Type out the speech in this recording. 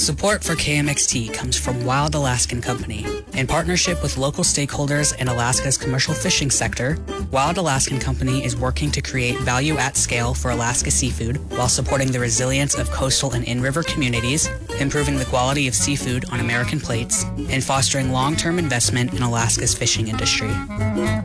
Support for KMXT comes from Wild Alaskan Company. In partnership with local stakeholders in Alaska's commercial fishing sector, Wild Alaskan Company is working to create value at scale for Alaska seafood while supporting the resilience of coastal and in-river communities, improving the quality of seafood on American plates, and fostering long-term investment in Alaska's fishing industry.